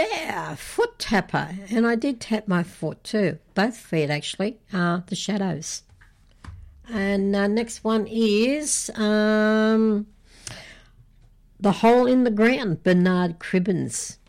Yeah, foot tapper. And I did tap my foot too. Both feet, actually. The Shadows. And next one is The Hole in the Ground, Bernard Cribbins.